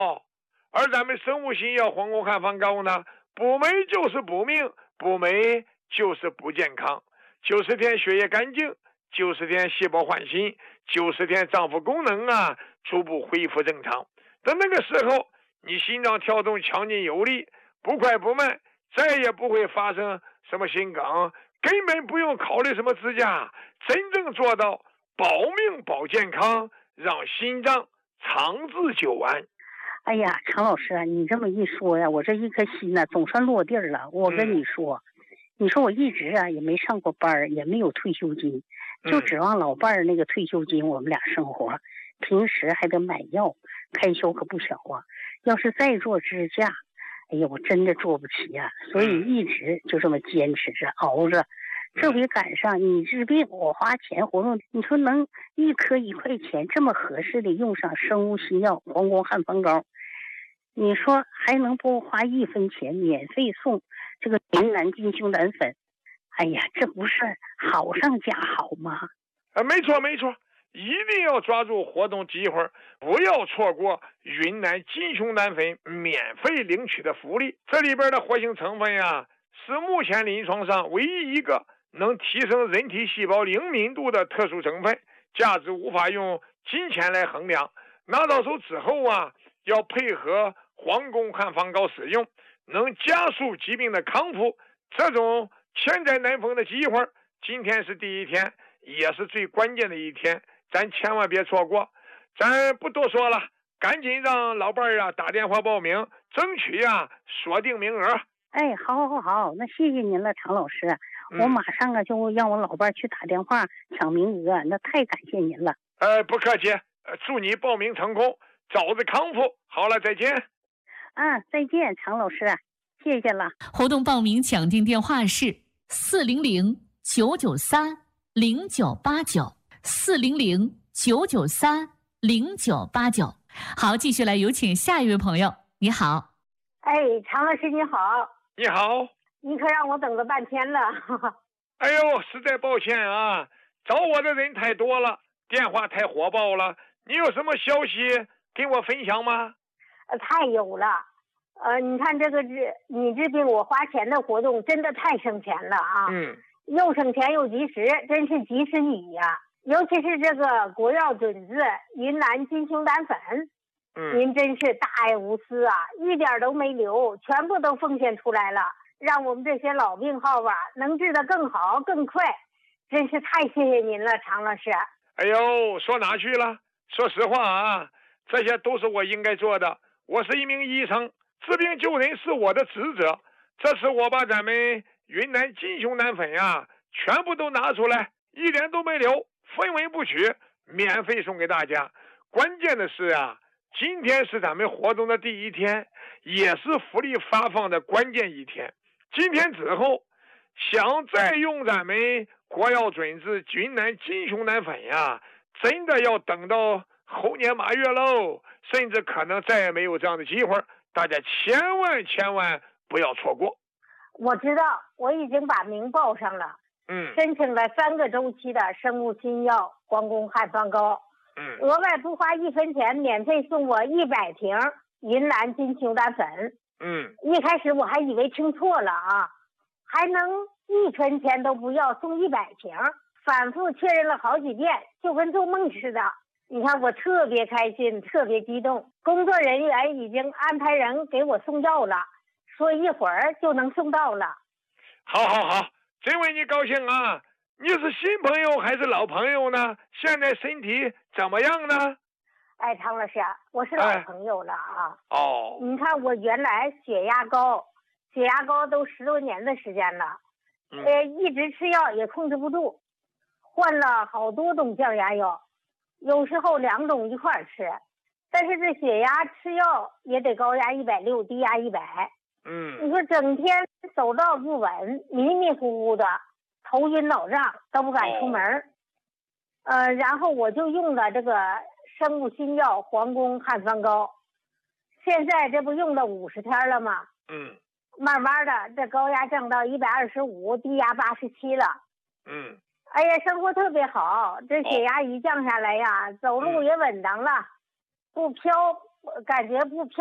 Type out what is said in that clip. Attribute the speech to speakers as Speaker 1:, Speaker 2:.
Speaker 1: 而咱们生物新药黄宫汉方膏呢，不美就是不明，不美就是不健康。90天血液干净，90天细胞换新，90天脏腑功能逐步恢复正常。等那个时候，你心脏跳动强劲有力，不快不慢，再也不会发生什么心梗，根本不用考虑什么支架，真正做到保命保健康，让心脏长治久安。
Speaker 2: 哎呀，常老师，你这么一说呀，我这一颗心呢总算落地了。我跟你说，你说我一直也没上过班，也没有退休金，就指望老伴儿那个退休金我们俩生活，平时还得买药，开销可不小啊。要是再做支架，哎呀，我真的做不起呀，所以一直就这么坚持着熬着。这回赶上你治病我花钱活动，你说能一颗1块钱这么合适的用上生物新药黄宫汉方膏，你说还能不花1分钱免费送这个云南金胸胆粉？哎呀，这不是好上加好吗？
Speaker 1: 没错没错，一定要抓住活动机会，不要错过云南金胸胆粉免费领取的福利。这里边的活性成分是目前临床上唯一一个能提升人体细胞灵敏度的特殊成分，价值无法用金钱来衡量。拿到手之后要配合黄宫汉方膏使用，能加速疾病的康复。这种千载难逢的机会，今天是第一天，也是最关键的一天，咱千万别错过。咱不多说了，赶紧让老伴儿打电话报名，争取锁定名额。
Speaker 2: 哎，好，那谢谢您了，常老师。我马上就让我老伴去打电话抢名额，那太感谢您了。
Speaker 1: 不客气，祝你报名成功，早日康复。好了，再见。
Speaker 2: 再见，常老师，谢谢了。
Speaker 3: 活动报名抢订电话是400-993-0989，400-993-0989。好，继续来有请下一位朋友。你好。
Speaker 4: 哎，常老师你好。
Speaker 1: 你好。
Speaker 4: 你可让我等了半天了。
Speaker 1: 哎呦，实在抱歉找我的人太多了，电话太火爆了。你有什么消息跟我分享吗？
Speaker 4: 太有了。你看这个你治病我花钱的活动真的太省钱了又省钱又及时，真是及时雨呀。尤其是这个国药准字云南金胸胆粉，您真是大爱无私一点都没留，全部都奉献出来了，让我们这些老病号能治得更好更快，真是太谢谢您了，常老师。
Speaker 1: 哎呦，说哪去了？说实话这些都是我应该做的。我是一名医生，治病救人是我的职责。这次我把咱们云南金胸胆粉全部都拿出来，一点都没留，分文不取，免费送给大家。关键的是今天是咱们活动的第一天，也是福利发放的关键一天。今天之后，想再用咱们国药准字云南金胸胆粉真的要等到猴年马月喽，甚至可能再也没有这样的机会，大家千万不要错过。
Speaker 4: 我知道，我已经把名报上了，申请了3个周期的生物新药黄宫汉方膏，额外不花1分钱，免费送我100瓶云南金胸胆粉。一开始我还以为听错了还能1分钱都不要送100瓶，反复确认了好几遍，就跟做梦似的。你看我特别开心，特别激动，工作人员已经安排人给我送药了，说一会儿就能送到了。
Speaker 1: 好，真为你高兴你是新朋友还是老朋友呢？现在身体怎么样呢？
Speaker 4: 哎，常老师，我是老朋友了你看我原来血压高都10多年的时间了，一直吃药也控制不住，换了好多种降压药，有时候2种一块吃，但是这血压吃药也得高压160，低压100。你说整天走道不稳，迷迷糊糊的，头晕脑胀，都不敢出门。然后我就用了这个生物新药黄宫汉方膏，现在这不用了50天了吗？慢慢的这高压降到125，低压87了。哎呀，生活特别好，这血压一降下来走路也稳当了，不飘感觉不漂